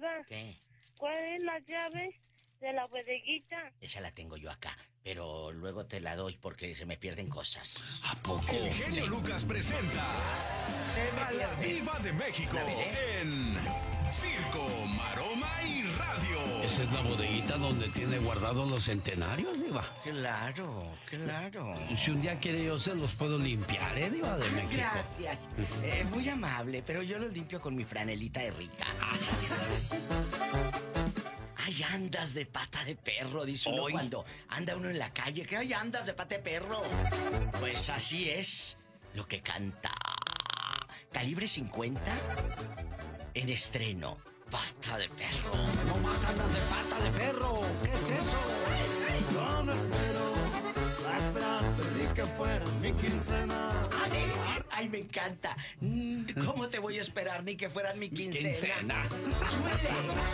Diva. ¿Qué? ¿Cuál es la llave de la bodeguita? Esa la tengo yo acá, pero luego te la doy porque se me pierden cosas. ¿A poco? El genio Lucas presenta a la Diva de México en Circo, Maroma y Radio. Esa es la bodeguita donde tiene guardados los centenarios, Diva. Claro, claro. Si un día quiere yo se los puedo limpiar, Diva de México. Gracias. Muy amable, pero yo los limpio con mi franelita de rica. Ay, andas de pata de perro, dice uno cuando anda uno en la calle. ¿Qué ay, andas de pata de perro? Pues así es lo que canta Calibre 50 en estreno. Pata de perro. No más andas de pata de perro. ¿Qué es eso? Yo no espero, la espera, perdí que fueras mi quincena. Ay, me encanta. ¿Cómo te voy a esperar ni que fueras mi quincena? Quincena. ¡Súbele!